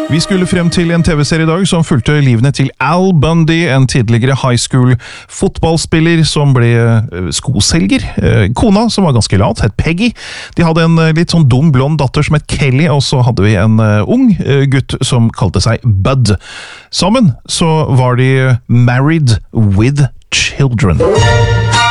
Vi skulle frem til en TV-serie i dag som fulgte livene til Al Bundy, en tidligere high school fotballspiller som ble skoselger. Kona, som var ganske lat, het Peggy. De hadde en litt sånn dum blond datter som het Kelly, og så hadde vi en ung gutt som kalte seg Bud. Sammen så var de married with children.